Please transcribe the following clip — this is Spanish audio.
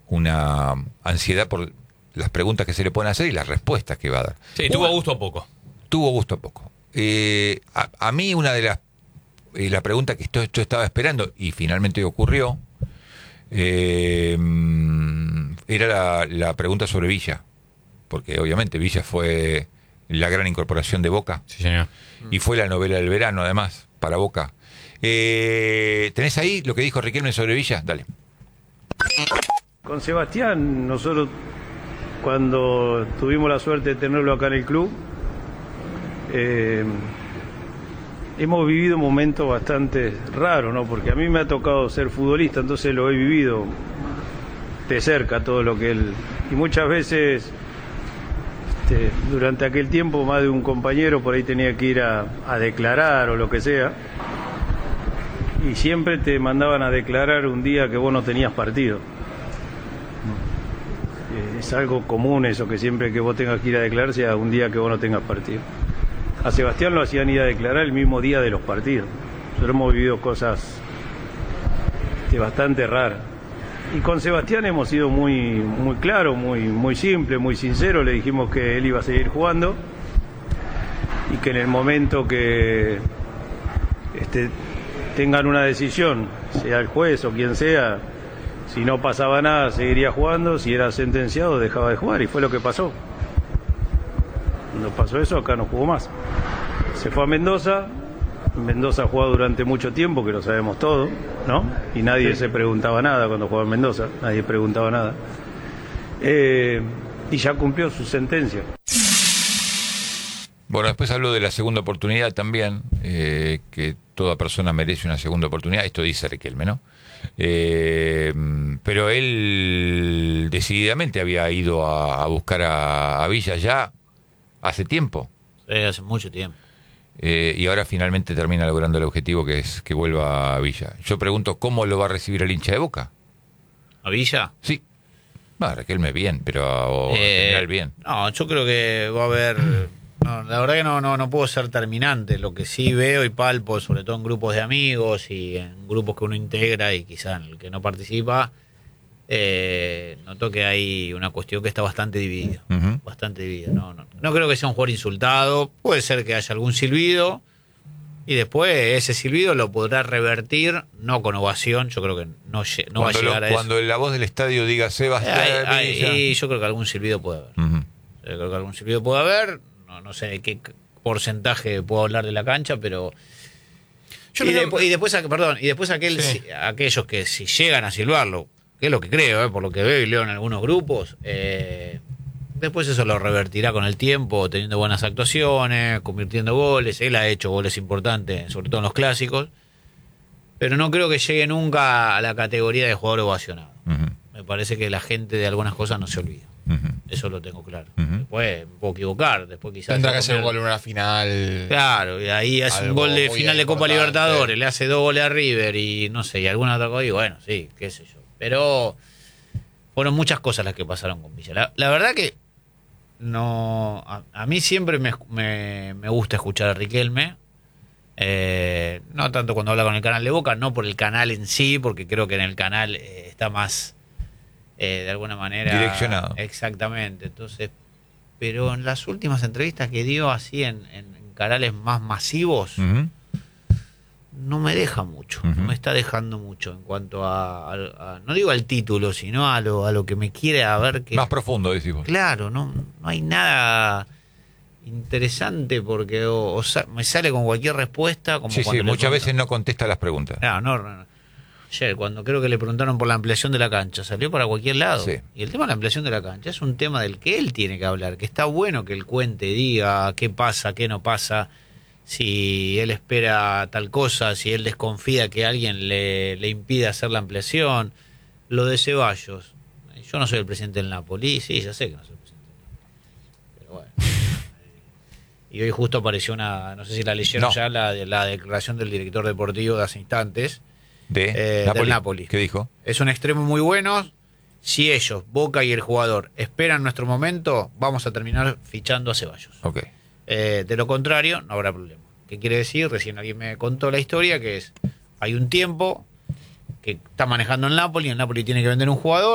una ansiedad por las preguntas que se le pueden hacer y las respuestas que va a dar. Sí, tuvo gusto a poco. Tuvo gusto a poco. A mí una de las la pregunta que yo estaba esperando y finalmente ocurrió era la pregunta sobre Villa, porque obviamente Villa fue la gran incorporación de Boca. Sí, señor. Y fue la novela del verano, además, para Boca. ¿Tenés ahí lo que dijo Riquelme sobre Villa? Dale. Con Sebastián, nosotros cuando tuvimos la suerte de tenerlo acá en el club, hemos vivido momentos bastante raros, ¿no? Porque a mí me ha tocado ser futbolista, entonces lo he vivido de cerca todo lo que él... Y muchas veces, durante aquel tiempo, más de un compañero por ahí tenía que ir a declarar o lo que sea, y siempre te mandaban a declarar un día que vos no tenías partido. Es algo común eso, que siempre que vos tengas que ir a declarar sea un día que vos no tengas partido. A Sebastián lo hacían ir a declarar el mismo día de los partidos. Nosotros hemos vivido cosas bastante raras. Y con Sebastián hemos sido muy claros, muy simple, muy sincero. Le dijimos que él iba a seguir jugando y que en el momento que tengan una decisión, sea el juez o quien sea, si no pasaba nada seguiría jugando, si era sentenciado dejaba de jugar, y fue lo que pasó. Cuando pasó eso, acá no jugó más. Se fue a Mendoza. Mendoza ha jugado durante mucho tiempo, que lo sabemos todo, ¿no? Y nadie se preguntaba nada cuando jugaba en Mendoza, nadie preguntaba nada. Y ya cumplió su sentencia. Bueno, después habló de la segunda oportunidad también, que toda persona merece una segunda oportunidad. Esto dice Riquelme, ¿no? Pero él decididamente había ido a buscar a Villa ya hace tiempo. Hace mucho tiempo. Y ahora finalmente termina logrando el objetivo, que es que vuelva a Villa. Yo pregunto, ¿cómo lo va a recibir el hincha de Boca? ¿A Villa? Sí. Riquelme bien, pero en general bien. No, yo creo que va a haber... No, la verdad que no puedo ser terminante. Lo que sí veo y palpo, sobre todo en grupos de amigos y en grupos que uno integra y quizá en el que no participa, noto que hay una cuestión que está bastante dividida. Uh-huh. Bastante dividida. No creo que sea un jugador insultado. Puede ser que haya algún silbido y después ese silbido lo podrá revertir, no con ovación. Yo creo que no va a llegar a eso. Cuando la voz del estadio diga Sebastián, yo creo que algún silbido puede haber. Uh-huh. Yo creo que algún silbido puede haber. No sé de qué porcentaje puedo hablar de la cancha, pero... Y después aquellos que si llegan a silbarlo, que es lo que creo, por lo que veo y leo en algunos grupos, después eso lo revertirá con el tiempo, teniendo buenas actuaciones, convirtiendo goles. Él ha hecho goles importantes, sobre todo en los clásicos, pero no creo que llegue nunca a la categoría de jugador ovacionado. Uh-huh. Me parece que la gente de algunas cosas no se olvida. Uh-huh. Eso lo tengo claro. Uh-huh. Después me puedo equivocar. Después quizás tendrá que hacer un gol en una final. Claro, y ahí hace un gol de final de Copa Libertadores, le hace 2 goles a River y no sé, y alguna otra cosa, y bueno, sí, qué sé yo. Pero fueron muchas cosas las que pasaron con Villa. La verdad que no, a mí siempre me gusta escuchar a Riquelme. No tanto cuando habla con el canal de Boca, no por el canal en sí, porque creo que en el canal está más de alguna manera direccionado. Exactamente. Entonces, pero en las últimas entrevistas que dio así en canales más masivos, Uh-huh. no me deja mucho, Uh-huh. no me está dejando mucho en cuanto a no digo al título, sino a lo que me quiere a ver que... Más profundo, decimos. Claro, no hay nada interesante porque me sale con cualquier respuesta. Como Sí, muchas veces no contesta las preguntas. No. Ayer, cuando creo que le preguntaron por la ampliación de la cancha, salió para cualquier lado. Sí. Y el tema de la ampliación de la cancha es un tema del que él tiene que hablar, que está bueno que él cuente, diga qué pasa, qué no pasa, si él espera tal cosa, si él desconfía que alguien le impide hacer la ampliación. Lo de Ceballos, yo no soy el presidente del Napoli, sí, ya sé que no soy el presidente del Napoli, pero bueno. Y hoy justo apareció no sé si la leyeron ya, la declaración del director deportivo de hace instantes, del Napoli. ¿Qué dijo? Es un extremo muy bueno. Si ellos, Boca y el jugador, esperan nuestro momento, vamos a terminar fichando a Ceballos. Okay. De lo contrario, no habrá problema. ¿Qué quiere decir? Recién alguien me contó la historia, que es, hay un tiempo que está manejando el Napoli tiene que vender un jugador.